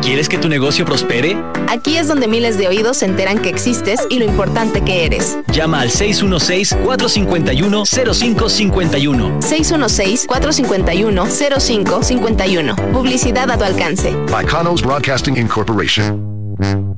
¿Quieres que tu negocio prospere? Aquí es donde miles de oídos se enteran que existes y lo importante que eres. Llama al 616-451-0551. 616-451-0551. Publicidad a tu alcance. By Conos Broadcasting Incorporation.